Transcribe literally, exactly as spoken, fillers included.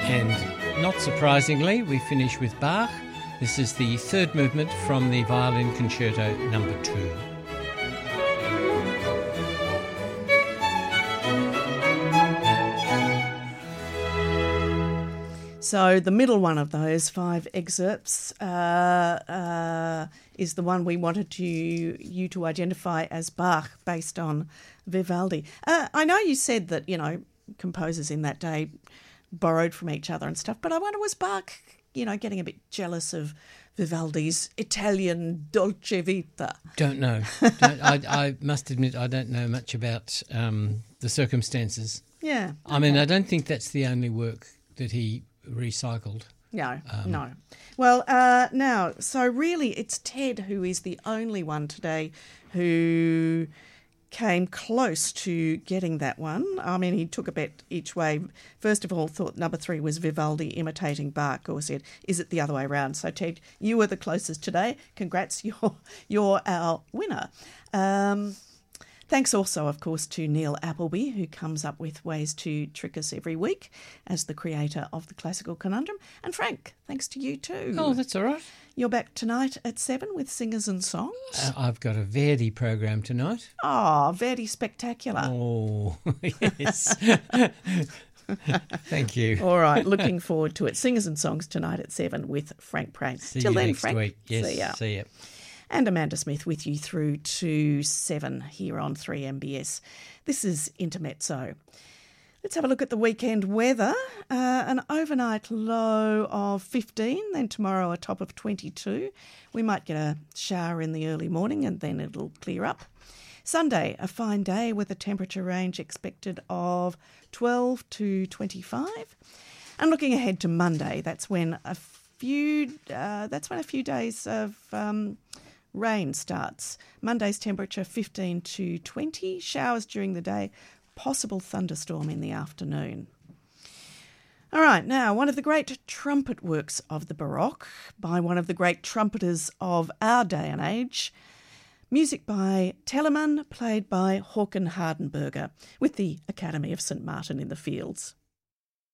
And not surprisingly, we finish with Bach. This is the third movement from the Violin Concerto number two. So the middle one of those five excerpts uh, uh, is the one we wanted to, you to identify as Bach, based on Vivaldi. Uh, I know you said that, you know, composers in that day borrowed from each other and stuff, but I wonder, was Bach, you know, getting a bit jealous of Vivaldi's Italian dolce vita? Don't know. don't, I, I must admit I don't know much about um, the circumstances. Yeah. I mean, I don't think that's the only work that he recycled. No, Um, no. Well, uh, now, so really it's Ted who is the only one today who came close to getting that one. I mean, he took a bet each way. First of all, thought number three was Vivaldi imitating Bach, or said, is it the other way around? So, Ted, you were the closest today. Congrats, you're, you're our winner. Um, thanks also, of course, to Neil Appleby, who comes up with ways to trick us every week as the creator of the Classical Conundrum. And Frank, thanks to you too. Oh, that's all right. You're back tonight at seven with Singers and Songs. Uh, I've got a Verdi program tonight. Oh, Verdi Spectacular. Oh, yes. Thank you. All right, looking forward to it. Singers and Songs tonight at seven with Frank Prain. See Till you then, next Frank. week. Yes, See ya. see ya. And Amanda Smith with you through to seven here on three M B S. This is Intermezzo. Let's have a look at the weekend weather. Uh, an overnight low of fifteen, then tomorrow a top of twenty-two. We might get a shower in the early morning and then it'll clear up. Sunday, a fine day with a temperature range expected of twelve to twenty-five. And looking ahead to Monday, that's when a few uh, that's when a few days of um, rain starts. Monday's temperature fifteen to twenty, showers during the day, possible thunderstorm in the afternoon. All right, now, one of the great trumpet works of the Baroque by one of the great trumpeters of our day and age. Music by Telemann, played by Håkan Hardenberger, with the Academy of Saint Martin in the Fields.